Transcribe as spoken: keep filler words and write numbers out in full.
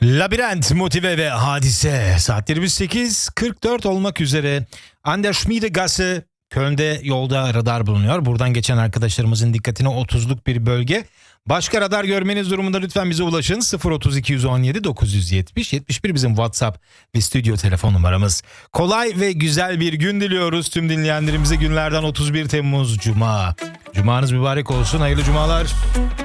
Labirent, Motive ve Hadise. Saatlerimiz sekiz kırk dört olmak üzere. An der Schmiedegasse, Köln'de yolda radar bulunuyor. Buradan geçen arkadaşlarımızın dikkatine otuzluk bir bölge. Başka radar görmeniz durumunda lütfen bize ulaşın. sıfır otuz iki yüz on yedi dokuz yüz yetmiş yetmiş bir bizim WhatsApp ve stüdyo telefon numaramız. Kolay ve güzel bir gün diliyoruz tüm dinleyenlerimize. Günlerden otuz bir Temmuz Cuma. Cumanız mübarek olsun. Hayırlı cumalar.